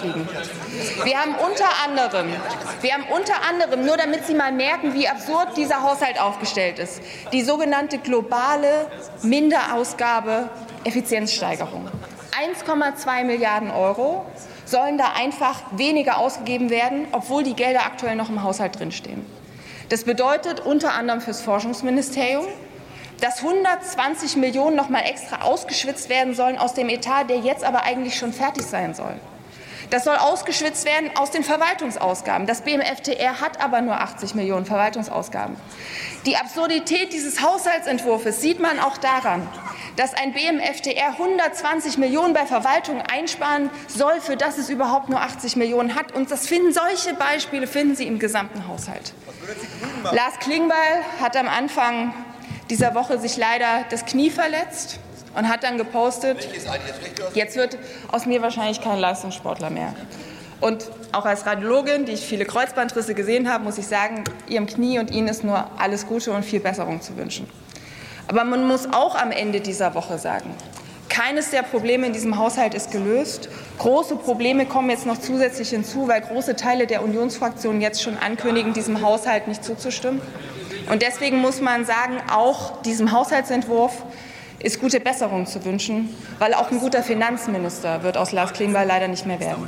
liegen. Wir haben unter anderem, nur damit Sie mal merken, wie absurd dieser Haushalt aufgestellt ist, die sogenannte globale Minderausgabe Effizienzsteigerung. 1,2 Milliarden € sollen da einfach weniger ausgegeben werden, obwohl die Gelder aktuell noch im Haushalt drinstehen. Das bedeutet unter anderem fürs Forschungsministerium, dass 120 Millionen noch mal extra ausgeschwitzt werden sollen aus dem Etat, der jetzt aber eigentlich schon fertig sein soll. Das soll ausgeschwitzt werden aus den Verwaltungsausgaben. Das BMFTR hat aber nur 80 Millionen Verwaltungsausgaben. Die Absurdität dieses Haushaltsentwurfs sieht man auch daran, dass ein BMFTR 120 Millionen bei Verwaltung einsparen soll, für das es überhaupt nur 80 Millionen hat. Und solche Beispiele finden Sie im gesamten Haushalt. Lars Klingbeil hat am Anfang dieser Woche sich leider das Knie verletzt und hat dann gepostet, jetzt wird aus mir wahrscheinlich kein Leistungssportler mehr. Und auch als Radiologin, die ich viele Kreuzbandrisse gesehen habe, muss ich sagen, Ihrem Knie und Ihnen ist nur alles Gute und viel Besserung zu wünschen. Aber man muss auch am Ende dieser Woche sagen, keines der Probleme in diesem Haushalt ist gelöst. Große Probleme kommen jetzt noch zusätzlich hinzu, weil große Teile der Unionsfraktion jetzt schon ankündigen, diesem Haushalt nicht zuzustimmen. Und deswegen muss man sagen, auch diesem Haushaltsentwurf ist gute Besserung zu wünschen, weil auch ein guter Finanzminister wird aus Lars Klingbeil leider nicht mehr werden.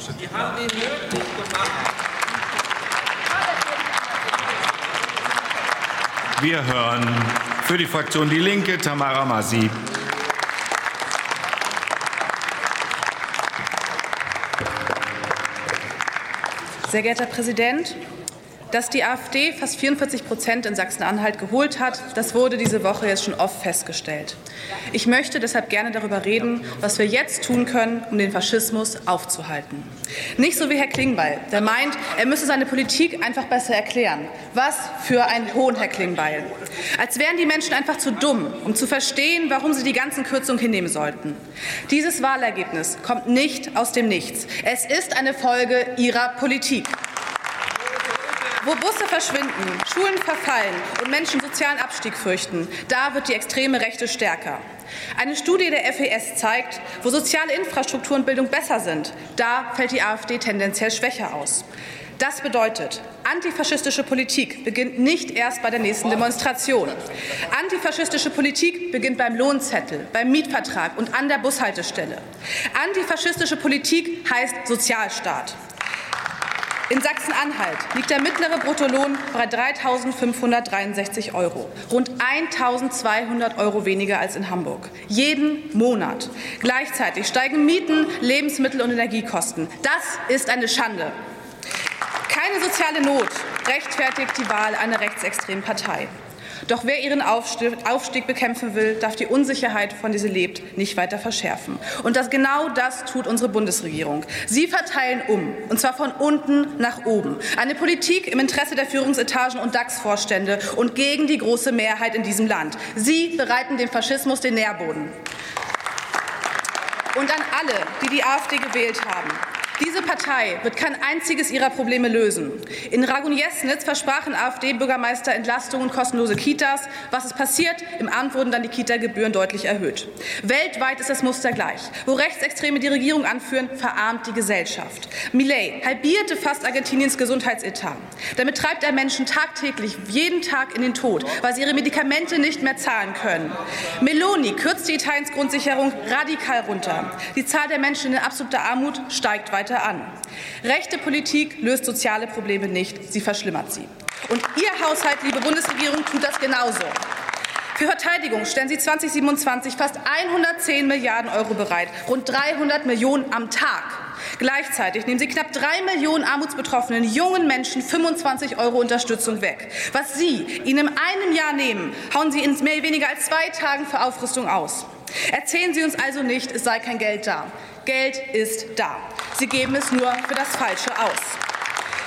Wir hören für die Fraktion Die Linke Tamara Massi. Sehr geehrter Herr Präsident, dass die AfD fast 44% in Sachsen-Anhalt geholt hat, das wurde diese Woche jetzt schon oft festgestellt. Ich möchte deshalb gerne darüber reden, was wir jetzt tun können, um den Faschismus aufzuhalten. Nicht so wie Herr Klingbeil, der meint, er müsse seine Politik einfach besser erklären. Was für ein Hohn, Herr Klingbeil. Als wären die Menschen einfach zu dumm, um zu verstehen, warum sie die ganzen Kürzungen hinnehmen sollten. Dieses Wahlergebnis kommt nicht aus dem Nichts. Es ist eine Folge Ihrer Politik. Wo Busse verschwinden, Schulen verfallen und Menschen sozialen Abstieg fürchten, da wird die extreme Rechte stärker. Eine Studie der FES zeigt, wo soziale Infrastruktur und Bildung besser sind, da fällt die AfD tendenziell schwächer aus. Das bedeutet, antifaschistische Politik beginnt nicht erst bei der nächsten Demonstration. Antifaschistische Politik beginnt beim Lohnzettel, beim Mietvertrag und an der Bushaltestelle. Antifaschistische Politik heißt Sozialstaat. In Sachsen-Anhalt liegt der mittlere Bruttolohn bei 3.563 €, rund 1.200 € weniger als in Hamburg. Jeden Monat. Gleichzeitig steigen Mieten, Lebensmittel und Energiekosten. Das ist eine Schande. Keine soziale Not rechtfertigt die Wahl einer rechtsextremen Partei. Doch wer ihren Aufstieg bekämpfen will, darf die Unsicherheit, von der sie lebt, nicht weiter verschärfen. Und genau das tut unsere Bundesregierung. Sie verteilen um, und zwar von unten nach oben. Eine Politik im Interesse der Führungsetagen und DAX-Vorstände und gegen die große Mehrheit in diesem Land. Sie bereiten dem Faschismus den Nährboden. Und an alle, die die AfD gewählt haben: Diese Partei wird kein einziges ihrer Probleme lösen. In Ragun-Jesnitz versprachen AfD-Bürgermeister Entlastung und kostenlose Kitas. Was ist passiert? Im Amt wurden dann die Kita-Gebühren deutlich erhöht. Weltweit ist das Muster gleich. Wo Rechtsextreme die Regierung anführen, verarmt die Gesellschaft. Milei halbierte fast Argentiniens Gesundheitsetat. Damit treibt er Menschen tagtäglich, jeden Tag in den Tod, weil sie ihre Medikamente nicht mehr zahlen können. Meloni kürzt die Italiens-Grundsicherung radikal runter. Die Zahl der Menschen in absoluter Armut steigt weiter an. Rechte Politik löst soziale Probleme nicht, sie verschlimmert sie. Und Ihr Haushalt, liebe Bundesregierung, tut das genauso. Für Verteidigung stellen Sie 2027 fast 110 Milliarden € bereit, rund 300 Millionen am Tag. Gleichzeitig nehmen Sie knapp 3 Millionen armutsbetroffenen jungen Menschen 25 € Unterstützung weg. Was Sie ihnen in einem Jahr nehmen, hauen Sie in mehr weniger als 2 Tagen für Aufrüstung aus. Erzählen Sie uns also nicht, es sei kein Geld da. Geld ist da. Sie geben es nur für das Falsche aus.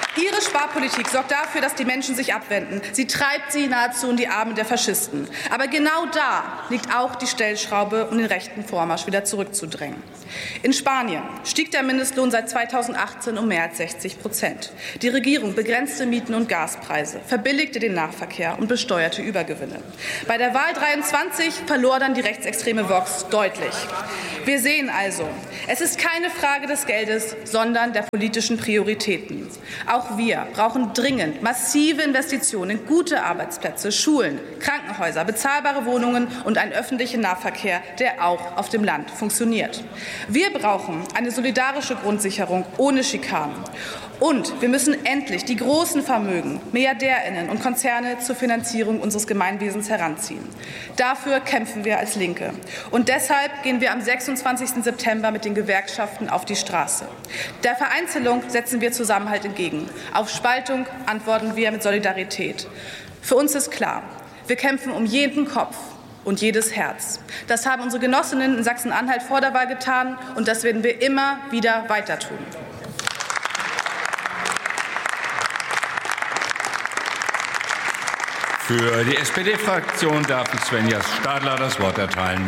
Ihre Sparpolitik sorgt dafür, dass die Menschen sich abwenden. Sie treibt sie nahezu in die Arme der Faschisten. Aber genau da liegt auch die Stellschraube, um den rechten Vormarsch wieder zurückzudrängen. In Spanien stieg der Mindestlohn seit 2018 um mehr als 60%. Die Regierung begrenzte Mieten und Gaspreise, verbilligte den Nahverkehr und besteuerte Übergewinne. Bei der Wahl 23 verlor dann die rechtsextreme Vox deutlich. Wir sehen also, es ist keine Frage des Geldes, sondern der politischen Prioritäten. Auch wir brauchen dringend massive Investitionen in gute Arbeitsplätze, Schulen, Krankenhäuser, bezahlbare Wohnungen und einen öffentlichen Nahverkehr, der auch auf dem Land funktioniert. Wir brauchen eine solidarische Grundsicherung ohne Schikanen. Und wir müssen endlich die großen Vermögen, MilliardärInnen und Konzerne zur Finanzierung unseres Gemeinwesens heranziehen. Dafür kämpfen wir als Linke. Und deshalb gehen wir am 26. September mit den Gewerkschaften auf die Straße. Der Vereinzelung setzen wir Zusammenhalt entgegen. Auf Spaltung antworten wir mit Solidarität. Für uns ist klar, wir kämpfen um jeden Kopf und jedes Herz. Das haben unsere Genossinnen in Sachsen-Anhalt vor der Wahl getan, und das werden wir immer wieder weiter tun. Für die SPD-Fraktion darf ich Svenja Stadler das Wort erteilen.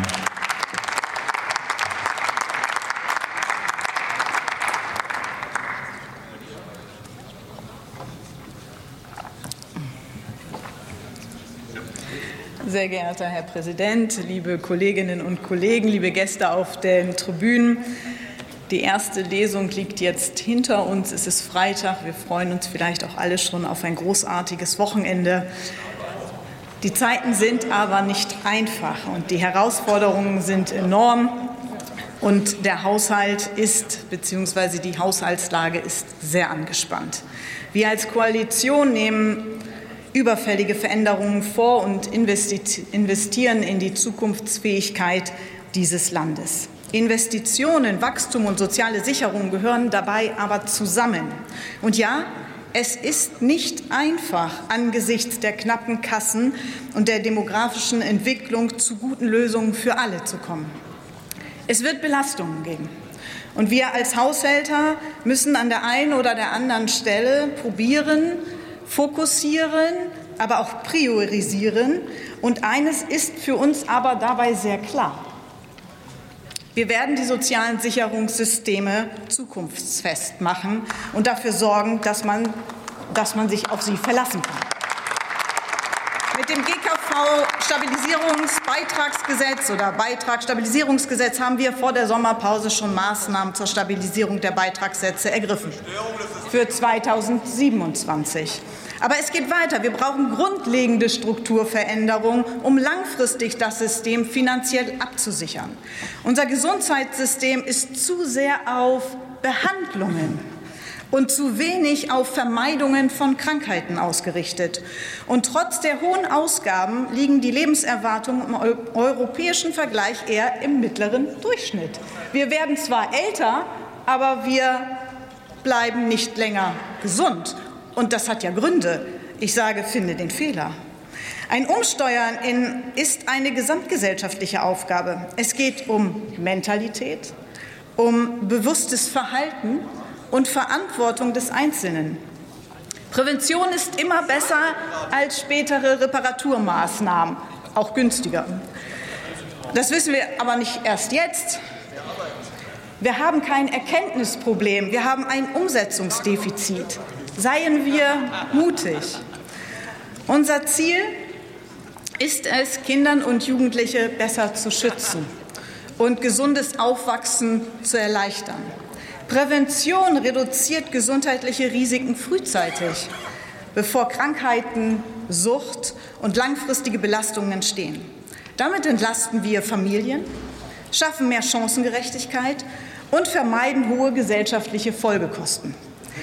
Sehr geehrter Herr Präsident, liebe Kolleginnen und Kollegen, liebe Gäste auf den Tribünen! Die erste Lesung liegt jetzt hinter uns. Es ist Freitag. Wir freuen uns vielleicht auch alle schon auf ein großartiges Wochenende. Die Zeiten sind aber nicht einfach und die Herausforderungen sind enorm. Und der Haushalt ist bzw. die Haushaltslage ist sehr angespannt. Wir als Koalition nehmen überfällige Veränderungen vor und investieren in die Zukunftsfähigkeit dieses Landes. Investitionen, Wachstum und soziale Sicherung gehören dabei aber zusammen. Und ja, es ist nicht einfach, angesichts der knappen Kassen und der demografischen Entwicklung zu guten Lösungen für alle zu kommen. Es wird Belastungen geben. Und wir als Haushälter müssen an der einen oder der anderen Stelle probieren, fokussieren, aber auch priorisieren. Und eines ist für uns aber dabei sehr klar. Wir werden die sozialen Sicherungssysteme zukunftsfest machen und dafür sorgen, dass man sich auf sie verlassen kann. Mit dem GKV-Stabilisierungsbeitragsgesetz oder Beitragsstabilisierungsgesetz haben wir vor der Sommerpause schon Maßnahmen zur Stabilisierung der Beitragssätze ergriffen für 2027. Aber es geht weiter. Wir brauchen grundlegende Strukturveränderungen, um langfristig das System finanziell abzusichern. Unser Gesundheitssystem ist zu sehr auf Behandlungen und zu wenig auf Vermeidungen von Krankheiten ausgerichtet. Und trotz der hohen Ausgaben liegen die Lebenserwartungen im europäischen Vergleich eher im mittleren Durchschnitt. Wir werden zwar älter, aber wir bleiben nicht länger gesund. Und das hat ja Gründe. Ich sage, finde den Fehler. Ein Umsteuern ist eine gesamtgesellschaftliche Aufgabe. Es geht um Mentalität, um bewusstes Verhalten und Verantwortung des Einzelnen. Prävention ist immer besser als spätere Reparaturmaßnahmen, auch günstiger. Das wissen wir aber nicht erst jetzt. Wir haben kein Erkenntnisproblem, wir haben ein Umsetzungsdefizit. Seien wir mutig. Unser Ziel ist es, Kindern und Jugendliche besser zu schützen und gesundes Aufwachsen zu erleichtern. Prävention reduziert gesundheitliche Risiken frühzeitig, bevor Krankheiten, Sucht und langfristige Belastungen entstehen. Damit entlasten wir Familien, schaffen mehr Chancengerechtigkeit und vermeiden hohe gesellschaftliche Folgekosten.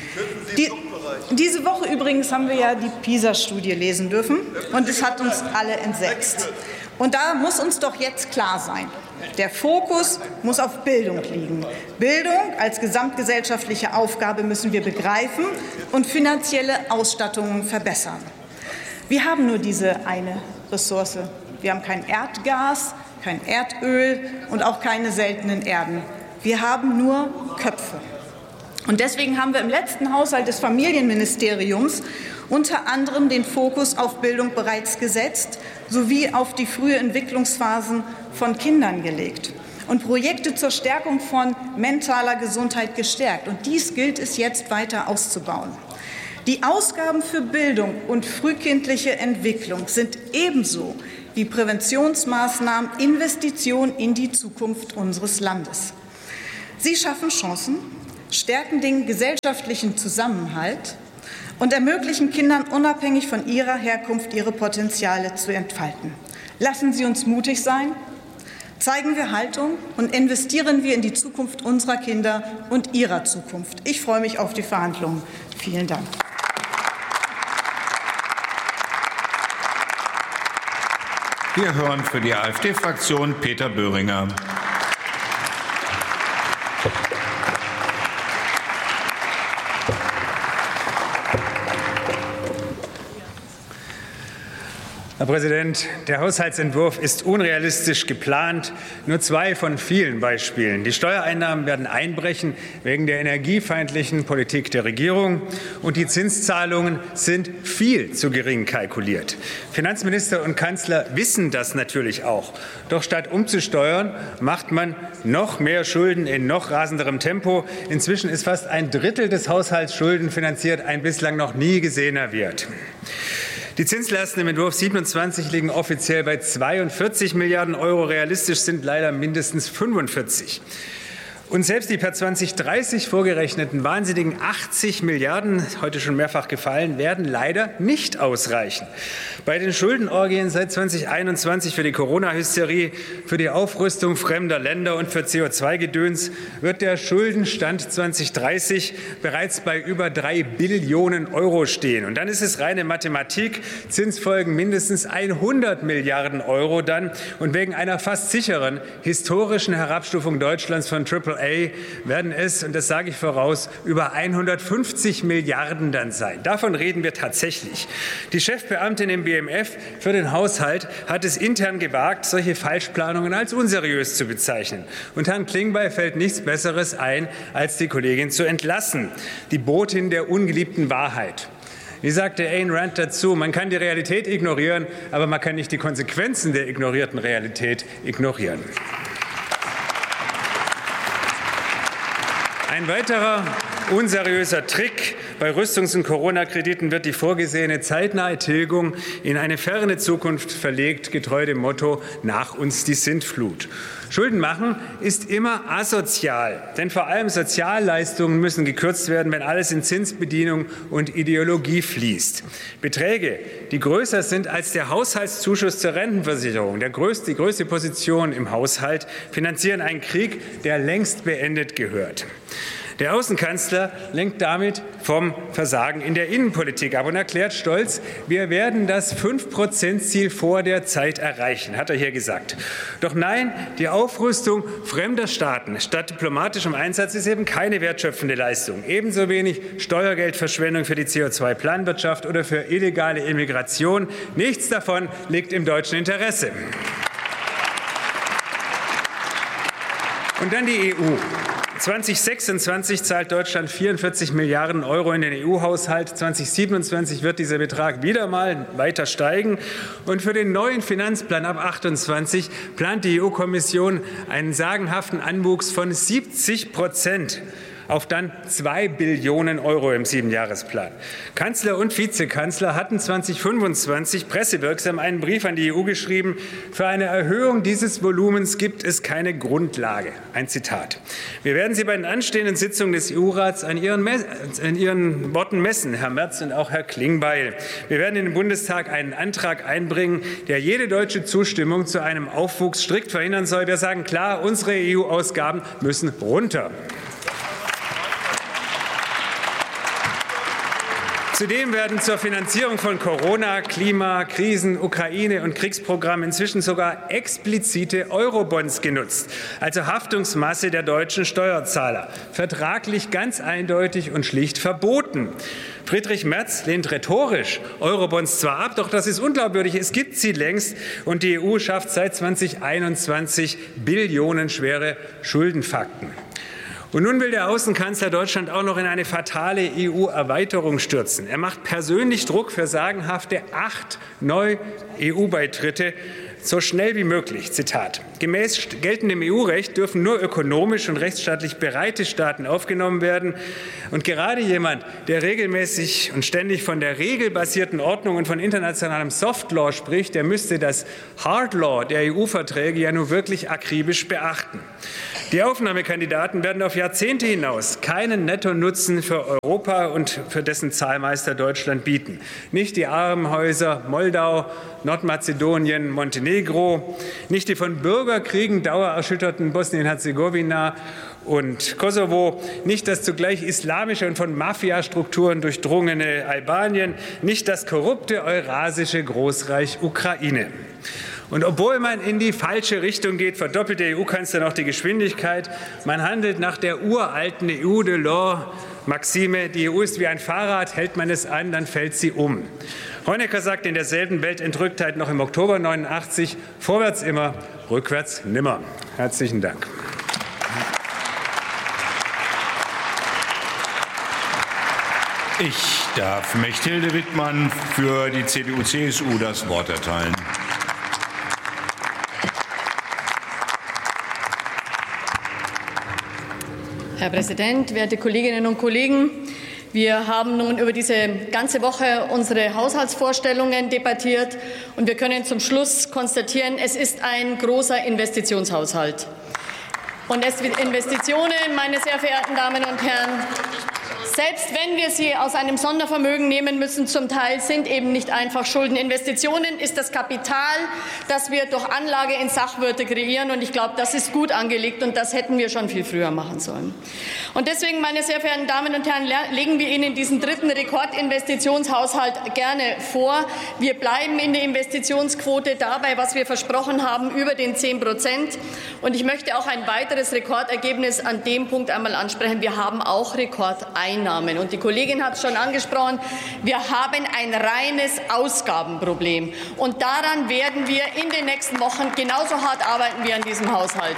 Diese Woche übrigens haben wir ja die PISA-Studie lesen dürfen, und es hat uns alle entsetzt. Und da muss uns doch jetzt klar sein, der Fokus muss auf Bildung liegen. Bildung als gesamtgesellschaftliche Aufgabe müssen wir begreifen und finanzielle Ausstattungen verbessern. Wir haben nur diese eine Ressource. Wir haben kein Erdgas, kein Erdöl und auch keine seltenen Erden. Wir haben nur Köpfe. Und deswegen haben wir im letzten Haushalt des Familienministeriums unter anderem den Fokus auf Bildung bereits gesetzt, sowie auf die frühe Entwicklungsphasen von Kindern gelegt und Projekte zur Stärkung von mentaler Gesundheit gestärkt. Und dies gilt es jetzt weiter auszubauen. Die Ausgaben für Bildung und frühkindliche Entwicklung sind ebenso wie Präventionsmaßnahmen Investitionen in die Zukunft unseres Landes. Sie schaffen Chancen, stärken den gesellschaftlichen Zusammenhalt und ermöglichen Kindern unabhängig von ihrer Herkunft ihre Potenziale zu entfalten. Lassen Sie uns mutig sein, zeigen wir Haltung und investieren wir in die Zukunft unserer Kinder und ihrer Zukunft. Ich freue mich auf die Verhandlungen. Vielen Dank. Wir hören für die AfD-Fraktion Peter Böhringer. Herr Präsident, der Haushaltsentwurf ist unrealistisch geplant. Nur zwei von vielen Beispielen. Die Steuereinnahmen werden einbrechen wegen der energiefeindlichen Politik der Regierung. Und die Zinszahlungen sind viel zu gering kalkuliert. Finanzminister und Kanzler wissen das natürlich auch. Doch statt umzusteuern, macht man noch mehr Schulden in noch rasenderem Tempo. Inzwischen ist fast ein Drittel des Haushalts schuldenfinanziert, ein bislang noch nie gesehener Wert. Die Zinslasten im Entwurf 27 liegen offiziell bei 42 Milliarden Euro. Realistisch sind leider mindestens 45. Und selbst die per 2030 vorgerechneten wahnsinnigen 80 Milliarden, heute schon mehrfach gefallen, werden leider nicht ausreichen. Bei den Schuldenorgien seit 2021 für die Corona-Hysterie, für die Aufrüstung fremder Länder und für CO2-Gedöns wird der Schuldenstand 2030 bereits bei über 3 Billionen Euro stehen. Und dann ist es reine Mathematik. Zinsfolgen mindestens 100 Milliarden Euro dann. Und wegen einer fast sicheren historischen Herabstufung Deutschlands von AAA werden es, und das sage ich voraus, über 150 Milliarden dann sein. Davon reden wir tatsächlich. Die Chefbeamtin im BMF für den Haushalt hat es intern gewagt, solche Falschplanungen als unseriös zu bezeichnen. Und Herrn Klingbeil fällt nichts Besseres ein, als die Kollegin zu entlassen, die Botin der ungeliebten Wahrheit. Wie sagte Ayn Rand dazu, man kann die Realität ignorieren, aber man kann nicht die Konsequenzen der ignorierten Realität ignorieren. Ein weiterer unseriöser Trick bei Rüstungs- und Corona-Krediten wird die vorgesehene zeitnahe Tilgung in eine ferne Zukunft verlegt, getreu dem Motto nach uns die Sintflut. Schulden machen ist immer asozial, denn vor allem Sozialleistungen müssen gekürzt werden, wenn alles in Zinsbedienung und Ideologie fließt. Beträge, die größer sind als der Haushaltszuschuss zur Rentenversicherung, die größte Position im Haushalt, finanzieren einen Krieg, der längst beendet gehört. Der Außenkanzler lenkt damit vom Versagen in der Innenpolitik ab und erklärt stolz, wir werden das 5%-Ziel vor der Zeit erreichen, hat er hier gesagt. Doch nein, die Aufrüstung fremder Staaten statt diplomatischem Einsatz ist eben keine wertschöpfende Leistung. Ebenso wenig Steuergeldverschwendung für die CO2-Planwirtschaft oder für illegale Immigration. Nichts davon liegt im deutschen Interesse. Und dann die EU. 2026 zahlt Deutschland 44 Milliarden Euro in den EU-Haushalt. 2027 wird dieser Betrag wieder mal weiter steigen. Und für den neuen Finanzplan ab 28 plant die EU-Kommission einen sagenhaften Anwuchs von 70% auf dann 2 Billionen Euro im 7-Jahresplan. Kanzler und Vizekanzler hatten 2025 pressewirksam einen Brief an die EU geschrieben. Für eine Erhöhung dieses Volumens gibt es keine Grundlage. Ein Zitat. Wir werden Sie bei den anstehenden Sitzungen des EU-Rats an Ihren Worten messen, Herr Merz und auch Herr Klingbeil. Wir werden in den Bundestag einen Antrag einbringen, der jede deutsche Zustimmung zu einem Aufwuchs strikt verhindern soll. Wir sagen klar, unsere EU-Ausgaben müssen runter. Zudem werden zur Finanzierung von Corona, Klima, Krisen, Ukraine- und Kriegsprogrammen inzwischen sogar explizite Eurobonds genutzt, also Haftungsmasse der deutschen Steuerzahler. Vertraglich ganz eindeutig und schlicht verboten. Friedrich Merz lehnt rhetorisch Eurobonds zwar ab, doch das ist unglaubwürdig. Es gibt sie längst und die EU schafft seit 2021 billionenschwere Schuldenfakten. Und nun will der Außenkanzler Deutschland auch noch in eine fatale EU-Erweiterung stürzen. Er macht persönlich Druck für sagenhafte 8 neue EU-Beitritte so schnell wie möglich. Zitat: Gemäß geltendem EU-Recht dürfen nur ökonomisch und rechtsstaatlich bereite Staaten aufgenommen werden. Und gerade jemand, der regelmäßig und ständig von der regelbasierten Ordnung und von internationalem Softlaw spricht, der müsste das Hardlaw der EU-Verträge ja nur wirklich akribisch beachten. Die Aufnahmekandidaten werden auf Jahrzehnte hinaus keinen Nettonutzen für Europa und für dessen Zahlmeister Deutschland bieten. Nicht die Armenhäuser Moldau, Nordmazedonien, Montenegro, nicht die von Bürgerkriegen dauererschütterten Bosnien-Herzegowina und Kosovo, nicht das zugleich islamische und von Mafiastrukturen durchdrungene Albanien, nicht das korrupte eurasische Großreich Ukraine. Und obwohl man in die falsche Richtung geht, verdoppelt der EU-Kanzler noch die Geschwindigkeit. Man handelt nach der uralten EU-Delors-Maxime, die EU ist wie ein Fahrrad, hält man es an, dann fällt sie um. Honecker sagt in derselben Weltentrücktheit noch im Oktober 89, vorwärts immer, rückwärts nimmer. Herzlichen Dank. Ich darf Mechthilde Wittmann für die CDU-CSU das Wort erteilen. Herr Präsident, werte Kolleginnen und Kollegen! Wir haben nun über diese ganze Woche unsere Haushaltsvorstellungen debattiert, und wir können zum Schluss konstatieren, es ist ein großer Investitionshaushalt. Und Investitionen, meine sehr verehrten Damen und Herren, selbst wenn wir sie aus einem Sondervermögen nehmen müssen, zum Teil sind eben nicht einfach Schulden. Investitionen ist das Kapital, das wir durch Anlage in Sachwerte kreieren. Und ich glaube, das ist gut angelegt, und das hätten wir schon viel früher machen sollen. Und deswegen, meine sehr verehrten Damen und Herren, legen wir Ihnen diesen dritten Rekordinvestitionshaushalt gerne vor. Wir bleiben in der Investitionsquote dabei, was wir versprochen haben, über den 10%. Und ich möchte auch ein weiteres Rekordergebnis an dem Punkt einmal ansprechen. Wir haben auch Rekordeinnahmen. Und die Kollegin hat es schon angesprochen, wir haben ein reines Ausgabenproblem. Und daran werden wir in den nächsten Wochen genauso hart arbeiten wie an diesem Haushalt.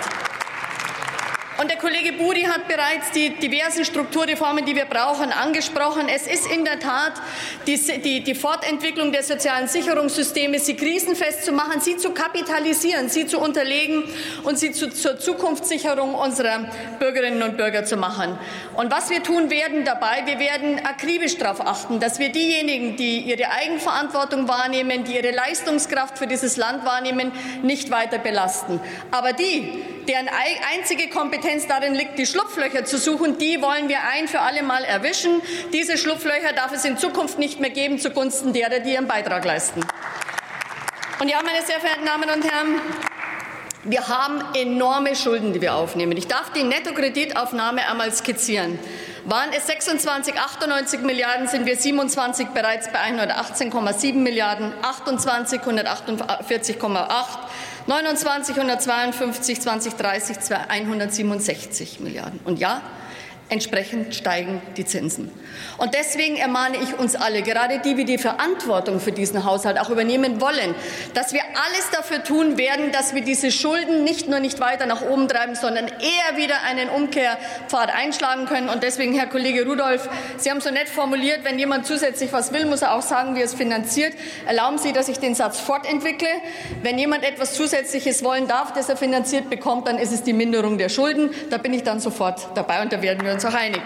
Und der Kollege Buri hat bereits die diversen Strukturreformen, die wir brauchen, angesprochen. Es ist in der Tat die Fortentwicklung der sozialen Sicherungssysteme, sie krisenfest zu machen, sie zu kapitalisieren, sie zu unterlegen und sie zur Zukunftssicherung unserer Bürgerinnen und Bürger zu machen. Und was wir tun werden dabei, wir werden akribisch darauf achten, dass wir diejenigen, die ihre Eigenverantwortung wahrnehmen, die ihre Leistungskraft für dieses Land wahrnehmen, nicht weiter belasten. Aber die, deren einzige Kompetenz darin liegt, die Schlupflöcher zu suchen, die wollen wir ein für alle Mal erwischen. Diese Schlupflöcher darf es in Zukunft nicht mehr geben zugunsten derer, die ihren Beitrag leisten. Und ja, meine sehr verehrten Damen und Herren, wir haben enorme Schulden, die wir aufnehmen. Ich darf die Nettokreditaufnahme einmal skizzieren. Waren es 26, 98 Milliarden, sind wir 27 bereits bei 118,7 Milliarden, 28, 148,8, 29, 152, 2030, 167 Milliarden. Und ja, entsprechend steigen die Zinsen. Und deswegen ermahne ich uns alle, gerade die, die die Verantwortung für diesen Haushalt auch übernehmen wollen, dass wir alles dafür tun werden, dass wir diese Schulden nicht nur nicht weiter nach oben treiben, sondern eher wieder einen Umkehrpfad einschlagen können. Und deswegen, Herr Kollege Rudolph, Sie haben so nett formuliert, wenn jemand zusätzlich was will, muss er auch sagen, wie er es finanziert. Erlauben Sie, dass ich den Satz fortentwickle. Wenn jemand etwas Zusätzliches wollen darf, das er finanziert bekommt, dann ist es die Minderung der Schulden. Da bin ich dann sofort dabei, und da werden wir uns auch einig.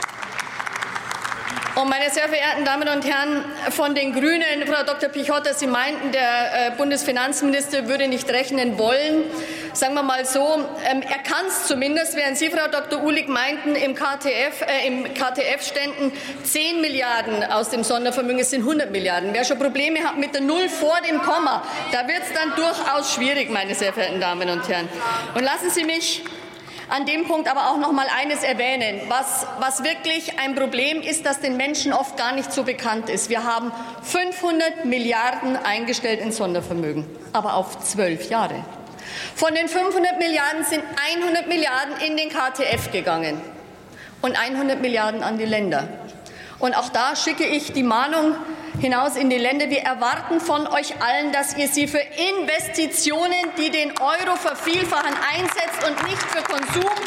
Und meine sehr verehrten Damen und Herren von den Grünen, Frau Dr. Pichotta, Sie meinten, der Bundesfinanzminister würde nicht rechnen wollen. Sagen wir mal so, er kann es zumindest, während Sie, Frau Dr. Uhlig, meinten, im KTF ständen 10 Milliarden aus dem Sondervermögen, es sind 100 Milliarden. Wer schon Probleme hat mit der Null vor dem Komma, da wird es dann durchaus schwierig, meine sehr verehrten Damen und Herren. Und lassen Sie mich an dem Punkt aber auch noch mal eines erwähnen, was wirklich ein Problem ist, das den Menschen oft gar nicht so bekannt ist. Wir haben 500 Milliarden eingestellt in Sondervermögen, aber auf 12 Jahre. Von den 500 Milliarden sind 100 Milliarden in den KTF gegangen und 100 Milliarden an die Länder. Und auch da schicke ich die Mahnung hinaus in die Länder. Wir erwarten von euch allen, dass ihr sie für Investitionen, die den Euro vervielfachen, einsetzt und nicht für Konsum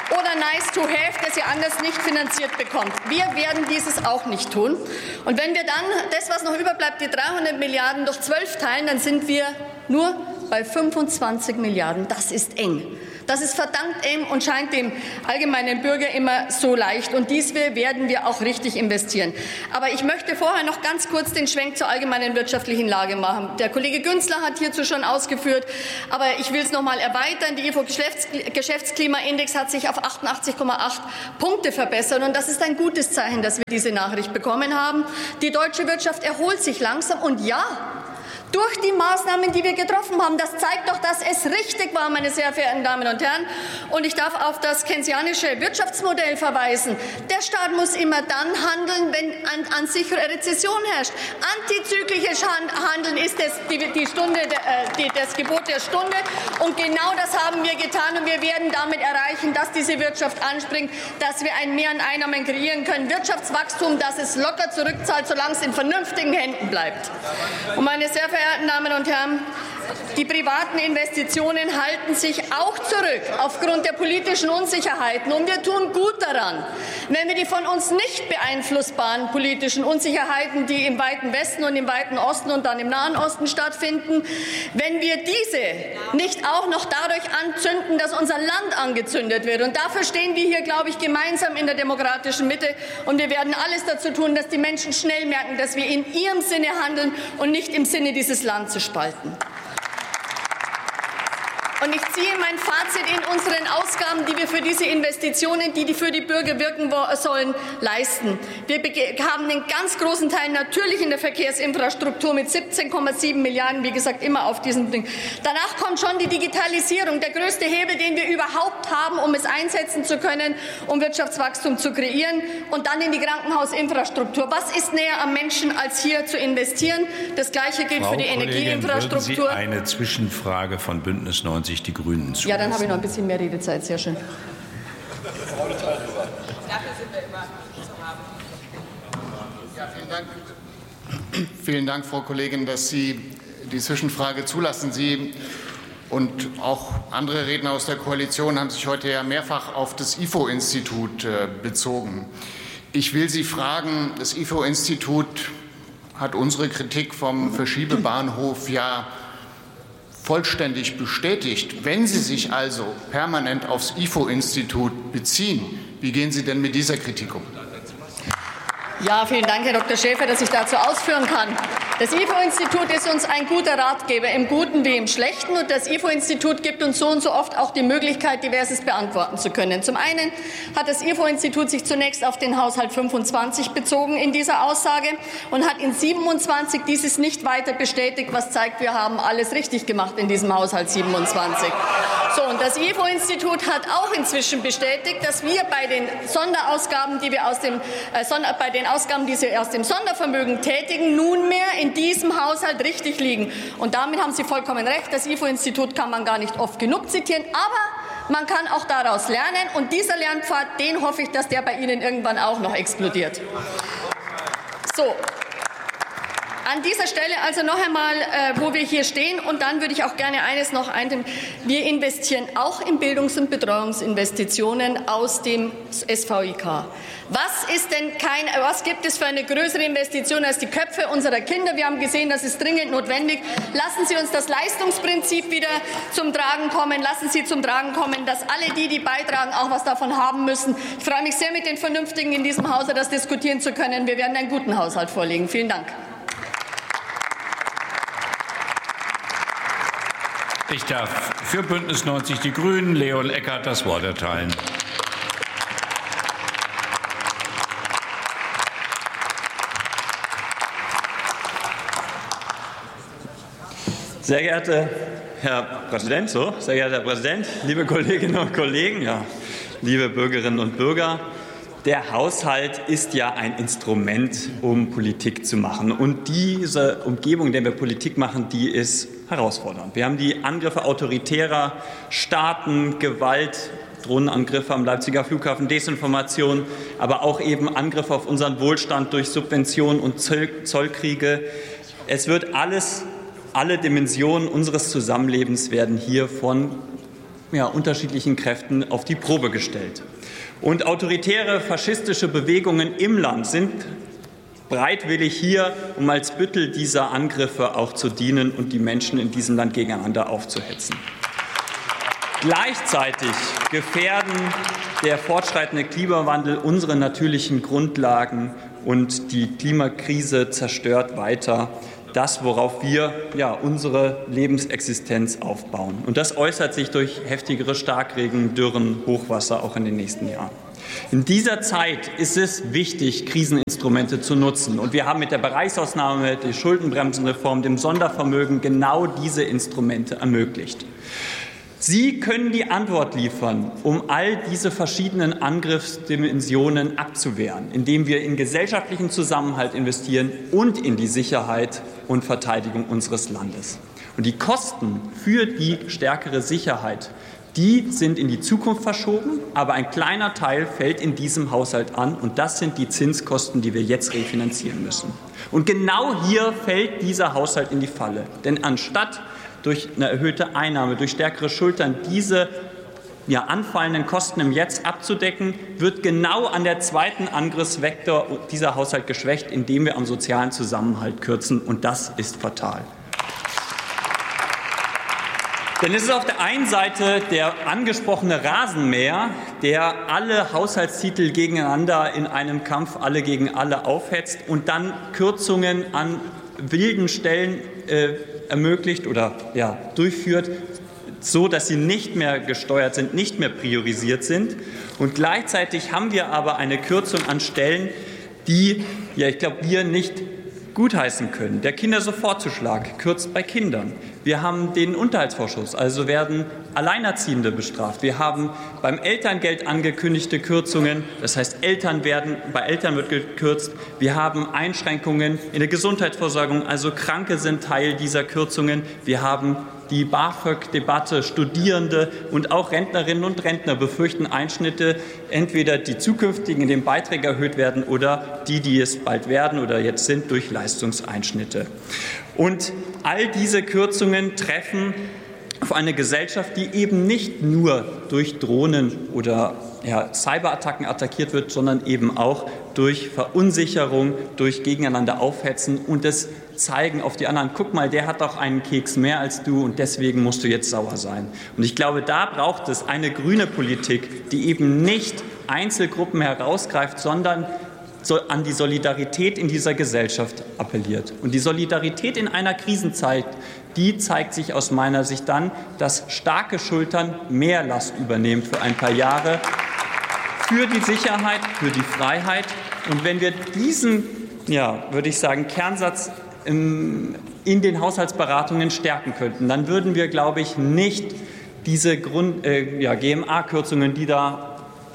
oder nice to have, das ihr anders nicht finanziert bekommt. Wir werden dieses auch nicht tun. Und wenn wir dann das, was noch überbleibt, die 300 Milliarden durch 12 teilen, dann sind wir nur bei 25 Milliarden. Das ist eng. Das ist verdammt eng und scheint dem allgemeinen Bürger immer so leicht. Und dies werden wir auch richtig investieren. Aber ich möchte vorher noch ganz kurz den Schwenk zur allgemeinen wirtschaftlichen Lage machen. Der Kollege Günzler hat hierzu schon ausgeführt, aber ich will es noch mal erweitern. Der IFO-Geschäftsklimaindex hat sich auf 88,8 Punkte verbessert. Und das ist ein gutes Zeichen, dass wir diese Nachricht bekommen haben. Die deutsche Wirtschaft erholt sich langsam. Und ja, durch die Maßnahmen, die wir getroffen haben. Das zeigt doch, dass es richtig war, meine sehr verehrten Damen und Herren. Und ich darf auf das keynesianische Wirtschaftsmodell verweisen. Der Staat muss immer dann handeln, wenn an sich Rezession herrscht. Antizyklisches Handeln ist das Gebot der Stunde. Und genau das haben wir getan. Und wir werden damit erreichen, dass diese Wirtschaft anspringt, dass wir ein Mehr an Einnahmen kreieren können. Wirtschaftswachstum, das es locker zurückzahlt, solange es in vernünftigen Händen bleibt. Und meine sehr verehrten Damen und Herren, die privaten Investitionen halten sich auch zurück aufgrund der politischen Unsicherheiten. Und wir tun gut daran, wenn wir die von uns nicht beeinflussbaren politischen Unsicherheiten, die im weiten Westen und im weiten Osten und dann im Nahen Osten stattfinden, wenn wir diese nicht auch noch dadurch anzünden, dass unser Land angezündet wird. Und dafür stehen wir hier, glaube ich, gemeinsam in der demokratischen Mitte. Und wir werden alles dazu tun, dass die Menschen schnell merken, dass wir in ihrem Sinne handeln und nicht im Sinne dieses Landes zu spalten. Und ich ziehe mein Fazit in unseren Ausgaben, die wir für diese Investitionen, die für die Bürger wirken sollen, leisten. Wir haben einen ganz großen Teil natürlich in der Verkehrsinfrastruktur mit 17,7 Milliarden, wie gesagt, immer auf diesem Ding. Danach kommt schon die Digitalisierung, der größte Hebel, den wir überhaupt haben, um es einsetzen zu können, um Wirtschaftswachstum zu kreieren. Und dann in die Krankenhausinfrastruktur. Was ist näher am Menschen, als hier zu investieren? Das Gleiche gilt für die Energieinfrastruktur. Würden Sie eine Zwischenfrage von Bündnis 90 die Grünen zu? Ja, dann habe ich noch ein bisschen mehr Redezeit. Sehr schön. Ja, vielen Dank, Frau Kollegin, dass Sie die Zwischenfrage zulassen. Sie und auch andere Redner aus der Koalition haben sich heute ja mehrfach auf das IFO-Institut bezogen. Ich will Sie fragen, das IFO-Institut hat unsere Kritik vom Verschiebebahnhof ja vollständig bestätigt. Wenn Sie sich also permanent aufs IFO-Institut beziehen, wie gehen Sie denn mit dieser Kritik um? Ja, vielen Dank, Herr Dr. Schäfer, dass ich dazu ausführen kann. Das IFO-Institut ist uns ein guter Ratgeber, im Guten wie im Schlechten. Und das IFO-Institut gibt uns so und so oft auch die Möglichkeit, Diverses beantworten zu können. Zum einen hat das IFO-Institut sich zunächst auf den Haushalt 25 bezogen in dieser Aussage und hat in 27 dieses nicht weiter bestätigt, was zeigt, wir haben alles richtig gemacht in diesem Haushalt 27. So, und das IFO-Institut hat auch inzwischen bestätigt, dass wir bei den Sonderausgaben, die wir aus dem Ausgaben, die Sie aus dem Sondervermögen tätigen, nunmehr in diesem Haushalt richtig liegen. Und damit haben Sie vollkommen recht. Das IFO-Institut kann man gar nicht oft genug zitieren, aber man kann auch daraus lernen. Und dieser Lernpfad, den hoffe ich, dass der bei Ihnen irgendwann auch noch explodiert. So. An dieser Stelle also noch einmal, wo wir hier stehen. Und dann würde ich auch gerne eines noch einnehmen. Wir investieren auch in Bildungs- und Betreuungsinvestitionen aus dem SVIK. Was gibt es für eine größere Investition als die Köpfe unserer Kinder? Wir haben gesehen, das ist dringend notwendig. Lassen Sie uns das Leistungsprinzip wieder zum Tragen kommen. Lassen Sie zum Tragen kommen, dass alle die beitragen, auch was davon haben müssen. Ich freue mich sehr, mit den Vernünftigen in diesem Hause das diskutieren zu können. Wir werden einen guten Haushalt vorlegen. Vielen Dank. Ich darf für Bündnis 90 Die Grünen Leon Eckert das Wort erteilen. Sehr geehrter Herr Präsident, liebe Kolleginnen und Kollegen, liebe Bürgerinnen und Bürger, der Haushalt ist ja ein Instrument, um Politik zu machen. Und diese Umgebung, in der wir Politik machen, die ist herausfordernd. Wir haben die Angriffe autoritärer Staaten, Gewalt, Drohnenangriffe am Leipziger Flughafen, Desinformation, aber auch eben Angriffe auf unseren Wohlstand durch Subventionen und Zollkriege. Es wird alle Dimensionen unseres Zusammenlebens werden hier von unterschiedlichen Kräften auf die Probe gestellt. Und autoritäre faschistische Bewegungen im Land sind bereitwillig hier, um als Büttel dieser Angriffe auch zu dienen und die Menschen in diesem Land gegeneinander aufzuhetzen. Gleichzeitig gefährden der fortschreitende Klimawandel unsere natürlichen Grundlagen und die Klimakrise zerstört weiter das, worauf wir unsere Lebensexistenz aufbauen. Und das äußert sich durch heftigere Starkregen, Dürren, Hochwasser auch in den nächsten Jahren. In dieser Zeit ist es wichtig, Kriseninstrumente zu nutzen. Und wir haben mit der Bereichsausnahme, der Schuldenbremsenreform, dem Sondervermögen genau diese Instrumente ermöglicht. Sie können die Antwort liefern, um all diese verschiedenen Angriffsdimensionen abzuwehren, indem wir in gesellschaftlichen Zusammenhalt investieren und in die Sicherheit und Verteidigung unseres Landes. Und die Kosten für die stärkere Sicherheit, die sind in die Zukunft verschoben, aber ein kleiner Teil fällt in diesem Haushalt an, und das sind die Zinskosten, die wir jetzt refinanzieren müssen. Und genau hier fällt dieser Haushalt in die Falle, denn anstatt durch eine erhöhte Einnahme, durch stärkere Schultern diese anfallenden Kosten im Jetzt abzudecken, wird genau an der zweiten Angriffsvektor dieser Haushalt geschwächt, indem wir am sozialen Zusammenhalt kürzen, und das ist fatal. Denn es ist auf der einen Seite der angesprochene Rasenmäher, der alle Haushaltstitel gegeneinander in einem Kampf alle gegen alle aufhetzt und dann Kürzungen an wilden Stellen ermöglicht oder durchführt, so dass sie nicht mehr gesteuert sind, nicht mehr priorisiert sind. Und gleichzeitig haben wir aber eine Kürzung an Stellen, die wir nicht gutheißen können. Der Kindersofortzuschlag kürzt bei Kindern. Wir haben den Unterhaltsvorschuss, also werden Alleinerziehende bestraft. Wir haben beim Elterngeld angekündigte Kürzungen, das heißt, bei Eltern wird gekürzt. Wir haben Einschränkungen in der Gesundheitsversorgung, also Kranke sind Teil dieser Kürzungen. Wir haben die BAföG-Debatte, Studierende und auch Rentnerinnen und Rentner befürchten Einschnitte, entweder die zukünftigen, in denen Beiträge erhöht werden, oder die es bald werden oder jetzt sind, durch Leistungseinschnitte. Und all diese Kürzungen treffen auf eine Gesellschaft, die eben nicht nur durch Drohnen oder Cyberattacken attackiert wird, sondern eben auch durch Verunsicherung, durch Gegeneinander aufhetzen und das Zeigen auf die anderen. Guck mal, der hat doch einen Keks mehr als du und deswegen musst du jetzt sauer sein. Und ich glaube, da braucht es eine grüne Politik, die eben nicht Einzelgruppen herausgreift, sondern an die Solidarität in dieser Gesellschaft appelliert. Und die Solidarität in einer Krisenzeit, die zeigt sich aus meiner Sicht dann, dass starke Schultern mehr Last übernehmen für ein paar Jahre, für die Sicherheit, für die Freiheit. Und wenn wir diesen, würde ich sagen, Kernsatz in den Haushaltsberatungen stärken könnten, dann würden wir, glaube ich, nicht diese GMA-Kürzungen, die da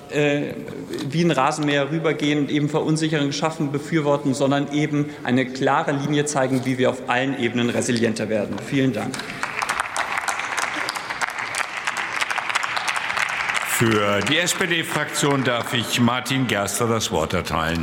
wie ein Rasenmäher rübergehen und eben Verunsicherung schaffen, befürworten, sondern eben eine klare Linie zeigen, wie wir auf allen Ebenen resilienter werden. Vielen Dank. Für die SPD-Fraktion darf ich Martin Gerster das Wort erteilen.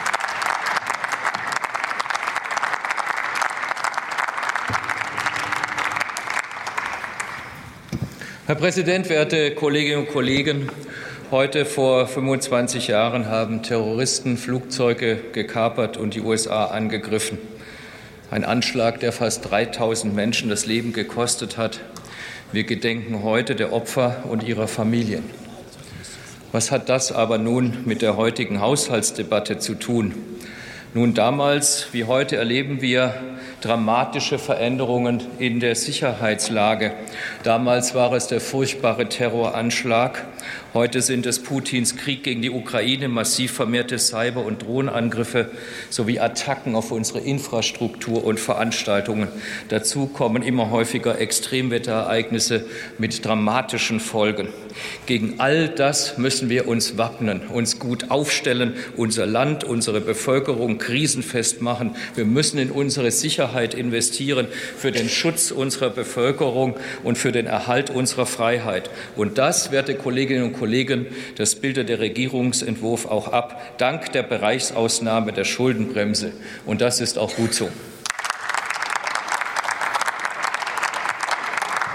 Herr Präsident, werte Kolleginnen und Kollegen! Heute vor 25 Jahren haben Terroristen Flugzeuge gekapert und die USA angegriffen. Ein Anschlag, der fast 3.000 Menschen das Leben gekostet hat. Wir gedenken heute der Opfer und ihrer Familien. Was hat das aber nun mit der heutigen Haushaltsdebatte zu tun? Nun, damals wie heute erleben wir dramatische Veränderungen in der Sicherheitslage. Damals war es der furchtbare Terroranschlag. Heute sind es Putins Krieg gegen die Ukraine, massiv vermehrte Cyber- und Drohnenangriffe sowie Attacken auf unsere Infrastruktur und Veranstaltungen. Dazu kommen immer häufiger Extremwetterereignisse mit dramatischen Folgen. Gegen all das müssen wir uns wappnen, uns gut aufstellen, unser Land, unsere Bevölkerung krisenfest machen. Wir müssen in unsere Sicherheit investieren, für den Schutz unserer Bevölkerung und für den Erhalt unserer Freiheit. Und das, werte Kolleginnen und Kollegen, das bildet der Regierungsentwurf auch ab, dank der Bereichsausnahme der Schuldenbremse. Und das ist auch gut so.